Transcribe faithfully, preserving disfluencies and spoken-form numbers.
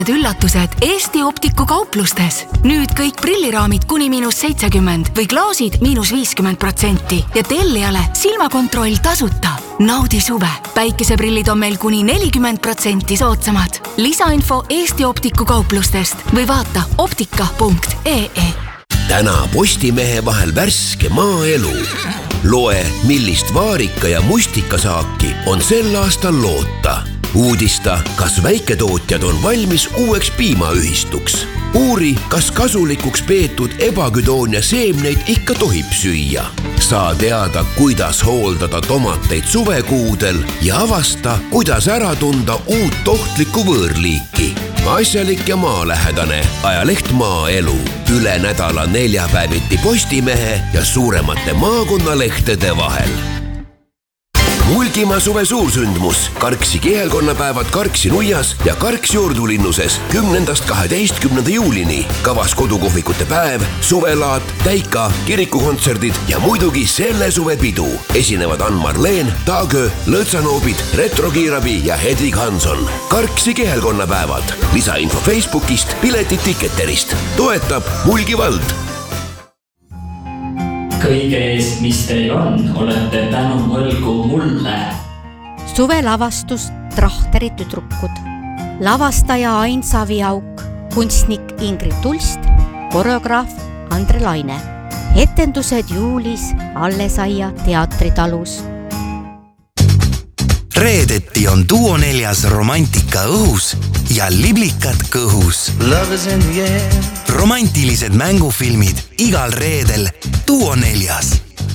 Üllatused Eesti Optiku kauplustes. Nüüd kõik prilliraamid kuni miinus seitsekümmend või klaasid miinus viiskümmend protsenti ja tellijale silmakontroll tasuta. Naudi suve. Päikeseprillid on meil kuni nelikümmend protsenti soodsamad. Lisainfo Eesti Optiku kauplustest või vaata optika punkt ee. Täna Postimehe vahel värske maaelu. Loe, millist vaarika ja mustikasaaki on sel aastal loota. Uudista, kas väiketootjad on valmis uueks piimaühistuks. Uuri, kas kasulikuks peetud ebaküdoonia seemneid ikka tohib süüa. Saa teada, kuidas hooldada tomateid suvekuudel ja avasta, kuidas ära tunda uut tohtlikku võõrliiki. Asjalik ja maalähedane ajaleht Maaelu. Üle nädala neljapäeviti Postimehe ja suuremate maakonnalehtede vahel. Mulgimaa suve suursündmus. Karksi kihelkonnapäevad Karksi nuias ja Karksi ordulinnuses kümnendast kaheteistkümnenda juulini. Kavas kodukohvikute päev, suvelaat, täika, kirikukontserdid ja muidugi selle suve pidu. Esinevad Ann-Marleen, Taagö, Lõõtsanoobid, Retrokiirabi ja Hedvig Hanson. Karksi kihelkonnapäevad. Lisainfo Facebookist, piletid Ticketerist. Toetab Mulgi vald. Kõige eest, mis teil on, olete tänu mõlgu mulle. Suvelavastus Trahteri tüdrukud. Lavastaja Ain Saviauk, kunstnik Ingrid Tulst, koreograaf Andre Laine. Etendused juulis Allesaia teatritalus. Reedeti on Duo neljas romantika õhus ja liblikad kõhus. Romantilised mängufilmid igal reedel Duo neljas.